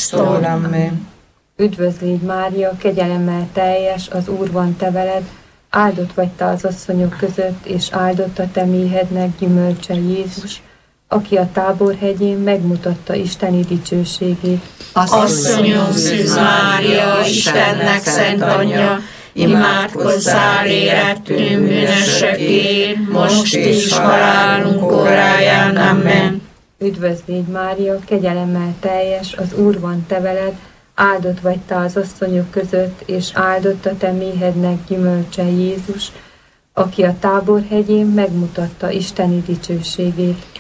Krisztól. Amen. Üdvözl légy Mária, kegyelemmel teljes, az Úr van te veled, áldott vagy te az asszonyok között, és áldott a te méhednek gyümölcse Jézus, aki a Tábor hegyén megmutatta Isteni dicsőségét. Asszonyom Szűz Mária, Istennek szent anyja, imádkozzál érettünk bűnösökért, most is halálunk óráján. Amen. Üdvözl légy Mária, kegyelemmel teljes, az Úr van te veled, áldott vagy te az asszonyok között, és áldott a te méhednek gyümölcse Jézus, aki a Tábor hegyén megmutatta Isteni dicsőségét.